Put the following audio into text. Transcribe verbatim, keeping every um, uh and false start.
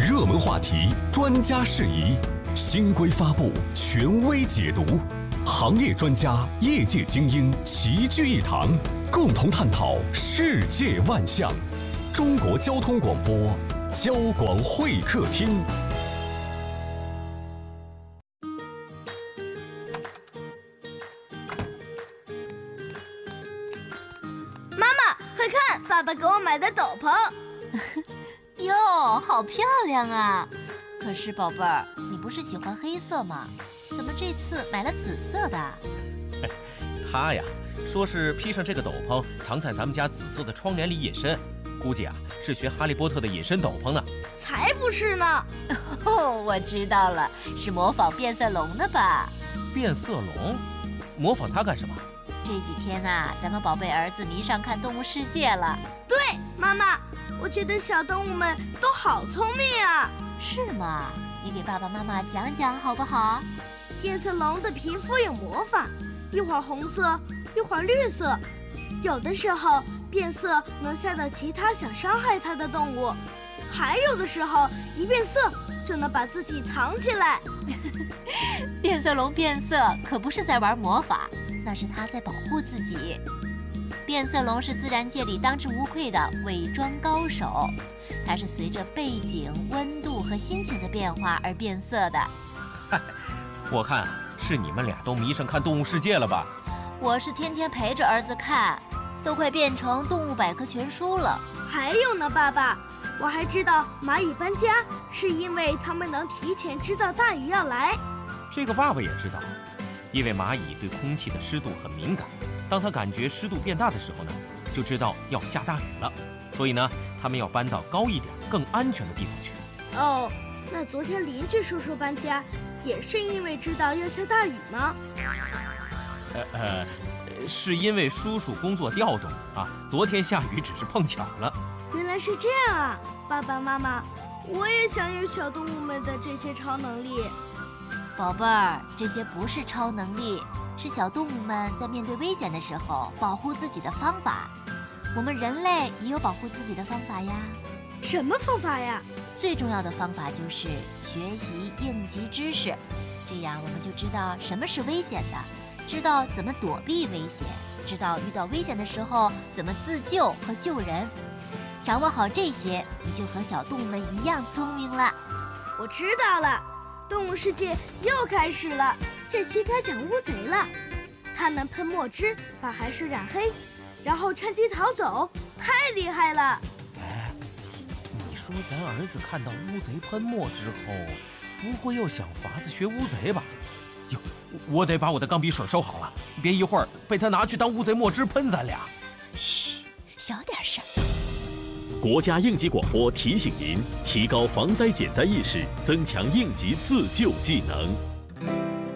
热门话题，专家释疑，新规发布，权威解读，行业专家、业界精英齐聚一堂，共同探讨世界万象。中国交通广播，交广会客厅。 妈妈，快看，爸爸给我买的斗篷。 哟，好漂亮啊！可是宝贝儿，你不是喜欢黑色吗？怎么这次买了紫色的？ 他呀，说是披上这个斗篷，藏在咱们家紫色的窗帘里隐身，估计啊是学哈利波特的隐身斗篷呢。 才不是呢！ 哦，我知道了，是模仿变色龙的吧？ 变色龙？模仿它干什么？ 这几天啊，咱们宝贝儿子迷上看《动物世界》了。 对，妈妈，我觉得小动物们都好聪明啊。 是吗？你给爸爸妈妈讲讲好不好？ 变色龙的皮肤有魔法，一会儿红色，一会儿绿色，有的时候变色能吓到其他想伤害它的动物，还有的时候一变色就能把自己藏起来。 变色龙变色可不是在玩魔法，那是它在保护自己。变色龙是自然界里当之无愧的伪装高手，它是随着背景、温度和心情的变化而变色的。 嗨，我看啊，是你们俩都迷上看《动物世界》了吧？ 我是天天陪着儿子看，都快变成动物百科全书了。 还有呢，爸爸，我还知道蚂蚁搬家是因为它们能提前知道大雨要来。 这个爸爸也知道，因为蚂蚁对空气的湿度很敏感，当它感觉湿度变大的时候呢，就知道要下大雨了，所以呢，它们要搬到高一点、更安全的地方去。 哦，那昨天邻居叔叔搬家，也是因为知道要下大雨吗？ 呃呃，是因为叔叔工作调动啊，昨天下雨只是碰巧了。 原来是这样啊，爸爸妈妈，我也想有小动物们的这些超能力。 宝贝儿，这些不是超能力，是小动物们在面对危险的时候保护自己的方法。我们人类也有保护自己的方法呀。 什么方法呀？ 最重要的方法就是学习应急知识，这样我们就知道什么是危险的，知道怎么躲避危险，知道遇到危险的时候怎么自救和救人。掌握好这些，你就和小动物们一样聪明了。 我知道了，动物世界又开始了，这期该讲乌贼了。它能喷墨汁把海水染黑，然后趁机逃走，太厉害了。 哎，你说咱儿子看到乌贼喷墨之后，不会又想法子学乌贼吧？哟，我得把我的钢笔水收好了，别一会儿被他拿去当乌贼墨汁喷咱俩。 嘘，小点声。 国家应急广播提醒您：提高防灾减灾意识，增强应急自救技能。